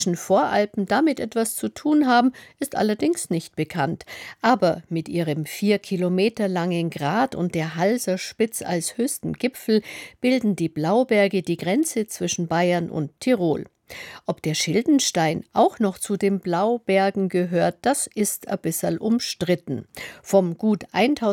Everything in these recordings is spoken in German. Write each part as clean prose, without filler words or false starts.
Voralpen damit etwas zu tun haben, ist allerdings nicht bekannt. Aber mit ihrem 4 Kilometer langen Grat und der Halserspitz als höchsten Gipfel bilden die Blauberge die Grenze zwischen Bayern und Tirol. Ob der Schildenstein auch noch zu den Blaubergen gehört, das ist ein bisschen umstritten. Vom gut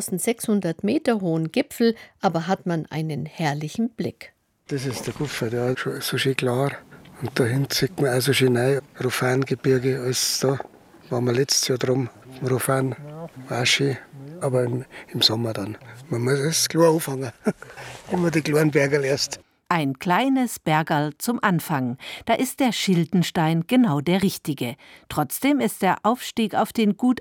1600 Meter hohen Gipfel aber hat man einen herrlichen Blick. Das ist der Gipfel, der ist schon so schön klar. Und da hinten sieht man auch so schön rein, Rofangebirge, alles da. Waren wir letztes Jahr drum, Rofan, war auch schön. Aber im Sommer dann. Man muss es klar anfangen. Immer die kleinen Berge erst. Ein kleines Bergerl zum Anfangen. Da ist der Schildenstein genau der richtige. Trotzdem ist der Aufstieg auf den gut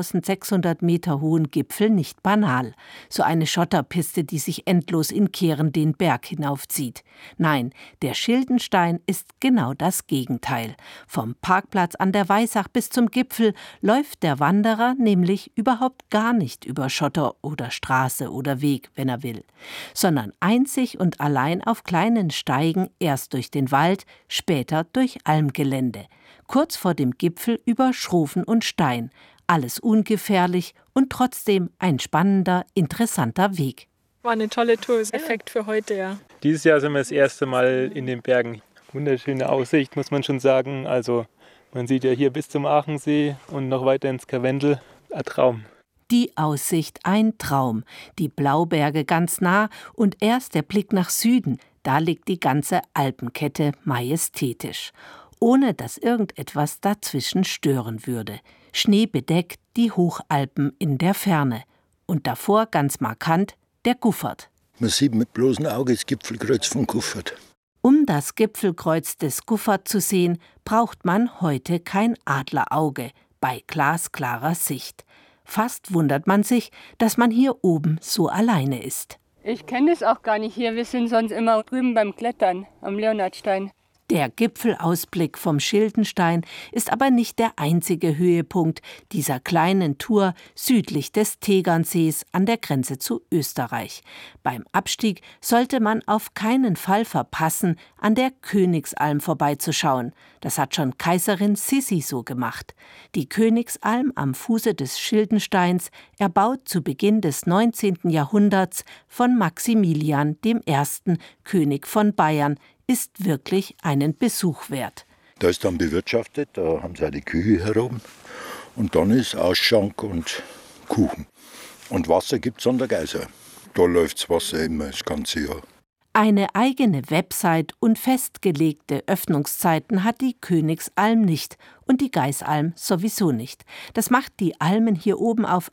1600 Meter hohen Gipfel nicht banal. So eine Schotterpiste, die sich endlos in Kehren den Berg hinaufzieht. Nein, der Schildenstein ist genau das Gegenteil. Vom Parkplatz an der Weissach bis zum Gipfel läuft der Wanderer nämlich überhaupt gar nicht über Schotter oder Straße oder Weg, wenn er will, sondern einzig und allein auf kleinen Steigen erst durch den Wald, später durch Almgelände. Kurz vor dem Gipfel über Schrofen und Stein. Alles ungefährlich und trotzdem ein spannender, interessanter Weg. War eine tolle Tour, ist Effekt für heute, ja. Dieses Jahr sind wir das erste Mal in den Bergen. Wunderschöne Aussicht, muss man schon sagen. Also man sieht ja hier bis zum Aachensee und noch weiter ins Karwendel. Ein Traum. Die Aussicht ein Traum. Die Blauberge ganz nah und erst der Blick nach Süden. Da liegt die ganze Alpenkette majestätisch, ohne dass irgendetwas dazwischen stören würde. Schneebedeckt die Hochalpen in der Ferne. Und davor ganz markant der Guffert. Man sieht mit bloßem Auge das Gipfelkreuz von Guffert. Um das Gipfelkreuz des Guffert zu sehen, braucht man heute kein Adlerauge bei glasklarer Sicht. Fast wundert man sich, dass man hier oben so alleine ist. Ich kenne es auch gar nicht hier. Wir sind sonst immer drüben beim Klettern am Leonhardstein. Der Gipfelausblick vom Schildenstein ist aber nicht der einzige Höhepunkt dieser kleinen Tour südlich des Tegernsees an der Grenze zu Österreich. Beim Abstieg sollte man auf keinen Fall verpassen, an der Königsalm vorbeizuschauen. Das hat schon Kaiserin Sissi so gemacht. Die Königsalm am Fuße des Schildensteins, erbaut zu Beginn des 19. Jahrhunderts von Maximilian I., König von Bayern, ist wirklich einen Besuch wert. Da ist dann bewirtschaftet, da haben sie auch die Küche herum. Und dann ist Ausschank und Kuchen. Und Wasser gibt es an der Geiser. Da läuft das Wasser immer das ganze Jahr. Eine eigene Website und festgelegte Öffnungszeiten hat die Königsalm nicht und die Geisalm sowieso nicht. Das macht die Almen hier oben auf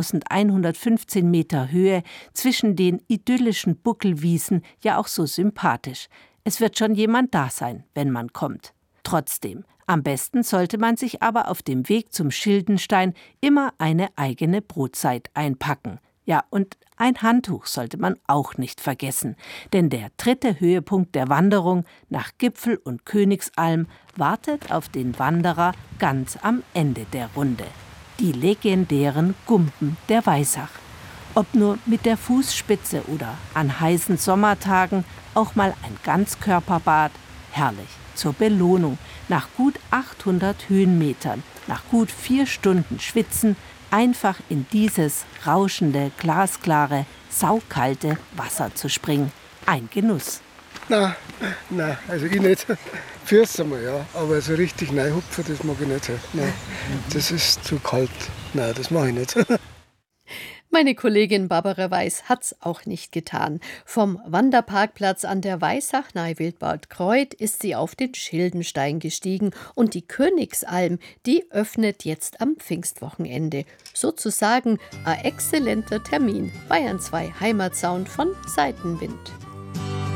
1115 Meter Höhe zwischen den idyllischen Buckelwiesen ja auch so sympathisch. Es wird schon jemand da sein, wenn man kommt. Trotzdem, am besten sollte man sich aber auf dem Weg zum Schildenstein immer eine eigene Brotzeit einpacken. Ja, und ein Handtuch sollte man auch nicht vergessen, denn der dritte Höhepunkt der Wanderung nach Gipfel und Königsalm wartet auf den Wanderer ganz am Ende der Runde. Die legendären Gumpen der Weissach. Ob nur mit der Fußspitze oder an heißen Sommertagen auch mal ein Ganzkörperbad, herrlich, zur Belohnung, nach gut 800 Höhenmetern, nach gut 4 Stunden Schwitzen, einfach in dieses rauschende, glasklare, saukalte Wasser zu springen. Ein Genuss. Nein, also ich nicht. Fürs einmal, ja, aber so richtig reinhupfen, das mag ich nicht. Nein, das ist zu kalt. Nein, das mache ich nicht. Meine Kollegin Barbara Weiß hat's auch nicht getan. Vom Wanderparkplatz an der Weissach nahe Wildbadkreuth ist sie auf den Schildenstein gestiegen und die Königsalm, die öffnet jetzt am Pfingstwochenende. Sozusagen ein exzellenter Termin. Bayern 2 Heimatsound von Seitenwind.